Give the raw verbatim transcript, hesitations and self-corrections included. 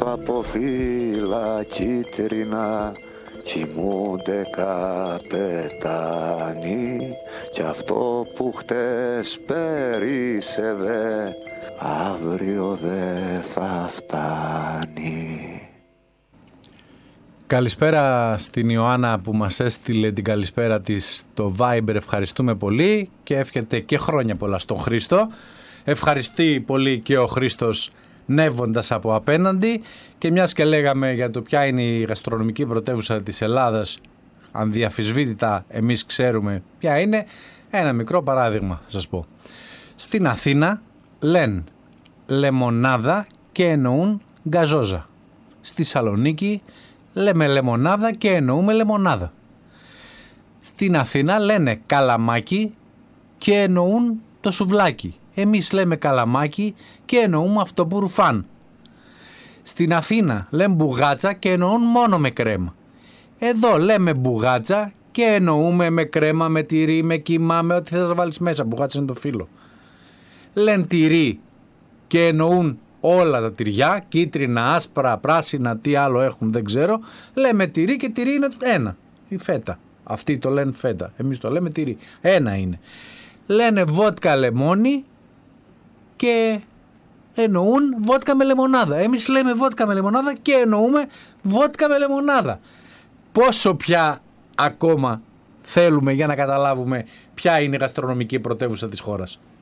από φύλλα κίτρινα κοιμούνται καπετάνοι κι αυτό που χτες περίσσευε αύριο δεν θα φτάνει. Καλησπέρα στην Ιωάννα που μας έστειλε την καλησπέρα της στο Viber. Ευχαριστούμε πολύ και εύχεται και χρόνια πολλά στον Χρήστο. Ευχαριστεί πολύ και ο Χρήστος νεύοντας από απέναντι. Και μιας και λέγαμε για το ποια είναι η γαστρονομική πρωτεύουσα της Ελλάδας, ανδιαφυσβήτητα εμείς ξέρουμε ποια είναι, ένα μικρό παράδειγμα θα σας πω. Στην Αθήνα λένε λεμονάδα και εννοούν γκαζόζα. Στη Σαλονίκη λέμε λεμονάδα και εννοούμε λεμονάδα. Στην Αθήνα λένε καλαμάκι και εννοούν το σουβλάκι. Εμείς λέμε καλαμάκι και εννοούμε αυτό που ρουφάν. Στην Αθήνα λέμε μπουγάτσα και εννοούν μόνο με κρέμα. Εδώ λέμε μπουγάτσα και εννοούμε με κρέμα, με τυρί, με κιμά, με ό,τι θες να βάλεις μέσα. Μπουγάτσα είναι το φύλλο. Λένε τυρί και εννοούν όλα τα τυριά, κίτρινα, άσπρα, πράσινα, τι άλλο έχουν δεν ξέρω. Λέμε τυρί και τυρί είναι ένα, η φέτα. Αυτοί το λένε φέτα, εμείς το λέμε τυρί. Ένα είναι. Λένε βότκα λεμόνι και εννοούν βότκα με λεμονάδα. Εμείς λέμε βότκα με λεμονάδα και εννοούμε βότκα με λεμονάδα. Πόσο πια ακόμα θέλουμε για να καταλάβουμε ποια είναι η γαστρονομική πρωτεύουσα της χώρας?